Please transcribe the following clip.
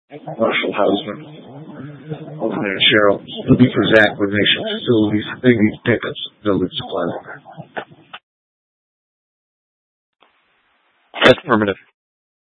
Marshall Hausman. Over there, Cheryl. Looking for Zach with Nation Facilities, Biggie Pickups, Building Supply. That's affirmative.